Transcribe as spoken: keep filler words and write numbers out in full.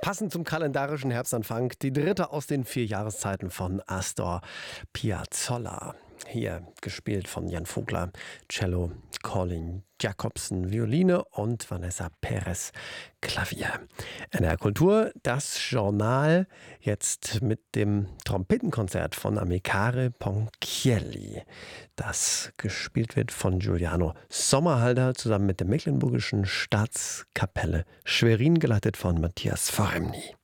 Passend zum kalendarischen Herbstanfang die dritte aus den vier Jahreszeiten von Astor Piazzolla. Hier gespielt von Jan Vogler, Cello, Colin Jacobsen, Violine und Vanessa Perez, Klavier. N R Kultur, das Journal, jetzt mit dem Trompetenkonzert von Amilcare Ponchielli, das gespielt wird von Giuliano Sommerhalder zusammen mit der Mecklenburgischen Staatskapelle Schwerin, geleitet von Matthias Foremny.